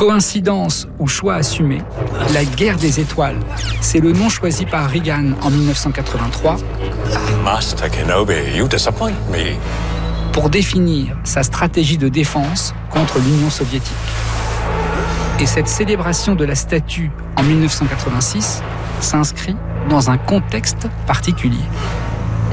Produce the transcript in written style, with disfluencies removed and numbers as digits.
Coïncidence ou choix assumé, la guerre des étoiles, c'est le nom choisi par Reagan en 1983 Master Kenobi, you disappoint me. pour définir sa stratégie de défense contre l'Union soviétique. Et cette célébration de la statue en 1986 s'inscrit dans un contexte particulier.